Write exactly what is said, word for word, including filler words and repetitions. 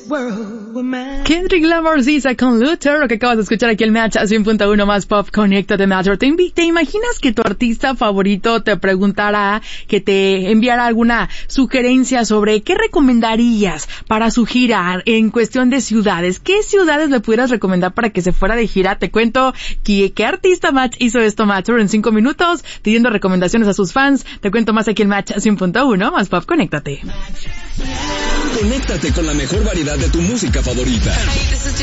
Kendrick Lamar Ziza con Luther, lo que acabas de escuchar aquí el Match a cien punto uno más Pop, conéctate Match. ¿Te, ¿Te imaginas que tu artista favorito te preguntara, que te enviara alguna sugerencia sobre qué recomendarías para su gira en cuestión de ciudades? ¿Qué ciudades le pudieras recomendar para que se fuera de gira? Te cuento que, qué artista Match hizo esto, Match, en cinco minutos, pidiendo recomendaciones a sus fans. Te cuento más aquí el Match a cien punto uno más Pop, conéctate. Conéctate con la mejor variedad de tu música favorita.